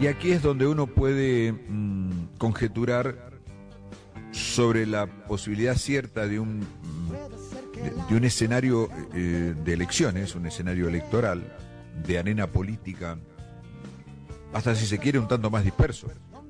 Y aquí es donde uno puede conjeturar sobre la posibilidad cierta de un escenario de elecciones, un escenario electoral, de arena política, hasta si se quiere un tanto más disperso.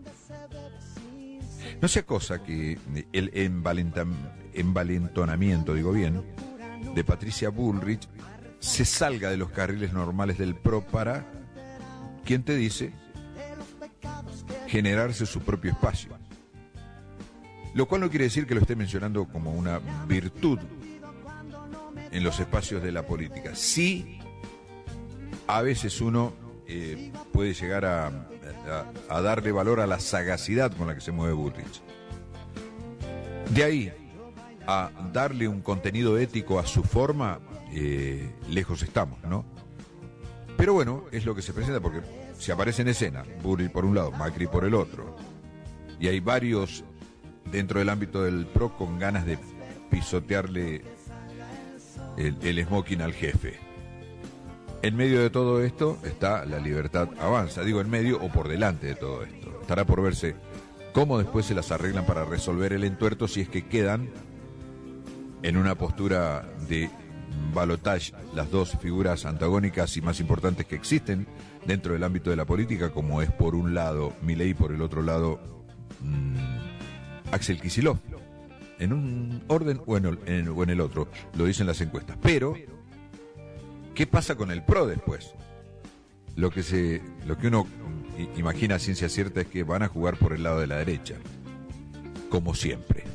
No sea cosa que el envalentonamiento, digo bien, de Patricia Bullrich se salga de los carriles normales del PRO para, ¿quién te dice?, generarse su propio espacio. Lo cual no quiere decir que lo esté mencionando como una virtud en los espacios de la política. Sí, a veces uno puede llegar a darle valor a la sagacidad con la que se mueve Bullrich. De ahí a darle un contenido ético a su forma, lejos estamos, ¿no? Pero bueno, es lo que se presenta, porque si aparece en escena Bullrich por un lado, Macri por el otro, y hay varios dentro del ámbito del PRO con ganas de pisotearle el smoking al jefe. En medio de todo esto está La Libertad Avanza, digo en medio o por delante de todo esto. Estará por verse cómo después se las arreglan para resolver el entuerto, si es que quedan en una postura de balotage las dos figuras antagónicas y más importantes que existen dentro del ámbito de la política, como es por un lado Milei y por el otro lado Axel Kicillof, en un orden o en el otro, lo dicen las encuestas. Pero ¿qué pasa con el PRO después? Lo que uno imagina a ciencia cierta es que van a jugar por el lado de la derecha, como siempre.